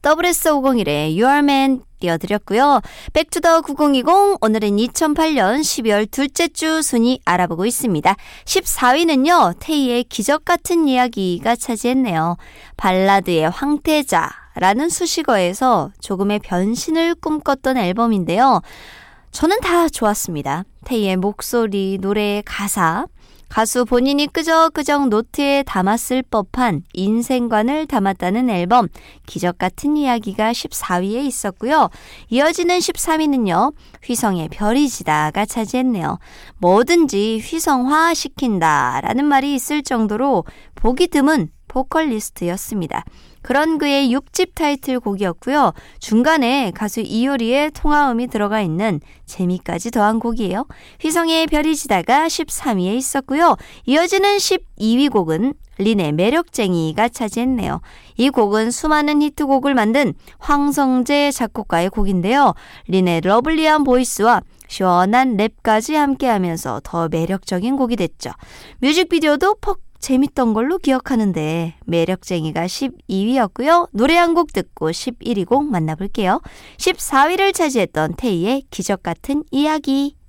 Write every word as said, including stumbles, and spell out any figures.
더블유에스 오공일의 You Are Man 띄워드렸고요. 백투더 구천이십, 오늘은 이천팔년 십이월 둘째 주 순위 알아보고 있습니다. 십사 위는요. 태희의 기적같은 이야기가 차지했네요. 발라드의 황태자라는 수식어에서 조금의 변신을 꿈꿨던 앨범인데요. 저는 다 좋았습니다. 태희의 목소리, 노래의 가사, 가수 본인이 끄적끄적 노트에 담았을 법한 인생관을 담았다는 앨범 기적같은 이야기가 십사 위에 있었고요. 이어지는 십삼 위는요. 휘성의 별이 지다가 차지했네요. 뭐든지 휘성화시킨다라는 말이 있을 정도로 보기 드문 보컬리스트였습니다. 그런 그의 육 집 타이틀곡이었고요. 중간에 가수 이효리의 통화음이 들어가 있는 재미까지 더한 곡이에요. 휘성의 별이 지다가 십삼 위에 있었고요. 이어지는 십이 위 곡은 린의 매력쟁이가 차지했네요. 이 곡은 수많은 히트곡을 만든 황성재 작곡가의 곡인데요. 린의 러블리한 보이스와 시원한 랩까지 함께하면서 더 매력적인 곡이 됐죠. 뮤직비디오도 퍽 재밌던 걸로 기억하는데 매력쟁이가 십이 위였고요. 노래 한 곡 듣고 십일 위 곡 만나볼게요. 십사 위를 차지했던 태희의 기적같은 이야기.